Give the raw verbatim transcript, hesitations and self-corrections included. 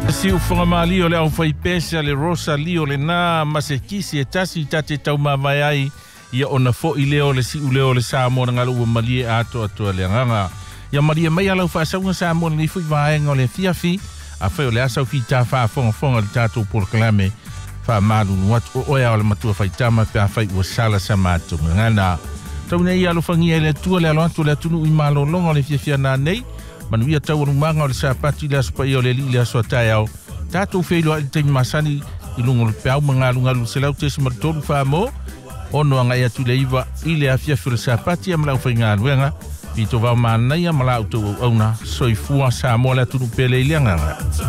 Si ufunga mali ole au fai pesa le rosa li ole na masekisi e tasi tate tau mawaiai ia ona fo i leo le si u leo le sa mo ngalu ua mali e ato ato le nganga ia mali e mai alau fa sa sa mo ni fu vaenga le fiafi a fai ole asa fi ta fa fonga fonga le tato por clame fa malu wat o ia ole matua fai tama fa fai ua sala sa mato ngana tau nei alu fangia le tu le alo le tunu i malo longa le fiafi na nei manuia tau rumanga o le sapati le aspa i o le li le aswa tai au. Tātou wheilo a te masani i lungo le peau mga lunga lu se lau te se maritoru wha mo. Ono anga ia tu le iwa i le afia whira sapati a malau whainga aluenga. Pito wau mānai a malau tau au auna soifua sa mo le atunu pele i leanganga.